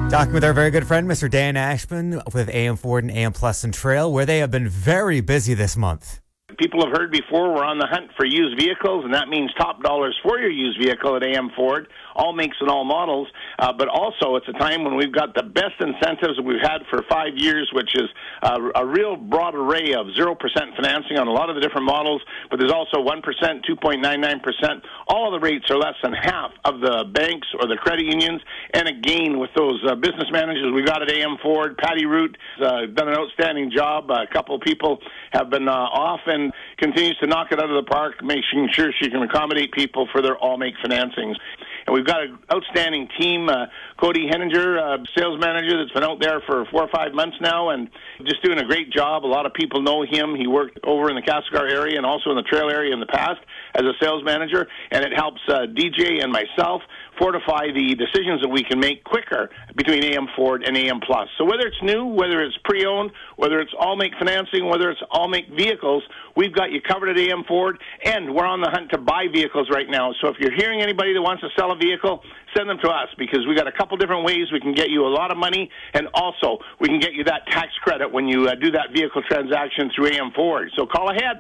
Talking with our very good friend, Mr. Dan Ashman with AM Ford and AM Plus and Trail, where they have been very busy this month. People have heard before we're on the hunt for used vehicles, and that means top dollars for your used vehicle at AM Ford, all makes and all models. But also, it's a time when we've got the best incentives that we've had for 5 years, which is a real broad array of 0% financing on a lot of the different models. But there's also 1%, 2.99%. All of the rates are less than half of the banks or the credit unions. And again, with those business managers we got at AM Ford, Patty Root done an outstanding job. A couple of people have been off and continues to knock it out of the park, making sure she can accommodate people for their all-make financings. And we've got an outstanding team. Cody Henninger, sales manager, that's been out there for 4 or 5 months now and just doing a great job. A lot of people know him. He worked over in the Castlegar area and also in the Trail area in the past as a sales manager, and it helps DJ and myself fortify the decisions that we can make quicker between AM Ford and AM Plus. So whether it's new, whether it's pre-owned, whether it's all-make financing, whether it's all-make vehicles, we've got you covered at AM Ford, and we're on the hunt to buy vehicles right now. So if you're hearing anybody that wants to sell a vehicle, send them to us, because we got a couple different ways we can get you a lot of money, and also we can get you that tax credit when you do that vehicle transaction through AM Ford. So call ahead,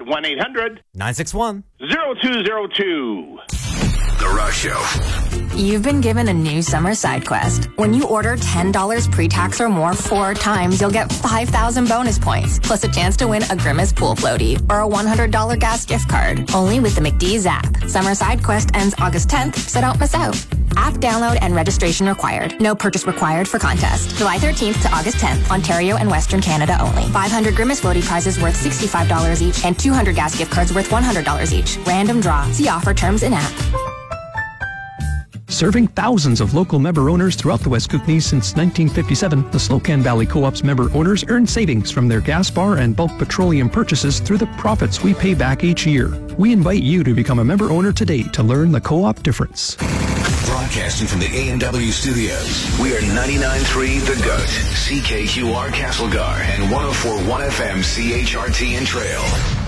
1-800-961-0202. The Rush Show. You've been given a new summer side quest. When you order $10 pre-tax or more 4 times, you'll get 5,000 bonus points, plus a chance to win a Grimace pool floaty or a $100 gas gift card. Only with the McDee's app. Summer side quest ends August 10th, so don't miss out. App download and registration required. No purchase required for contest. July 13th to August 10th, Ontario and Western Canada only. 500 Grimace floaty prizes worth $65 each and 200 gas gift cards worth $100 each. Random draw. See offer terms in app. Serving thousands of local member owners throughout the West Kootenay since 1957, the Slocan Valley Co-op's member owners earn savings from their gas bar and bulk petroleum purchases through the profits we pay back each year. We invite you to become a member owner today to learn the co-op difference. Broadcasting from the A&W studios, we are 99.3 The Goat, CKQR Castlegar, and 104.1 FM CHRT and Trail.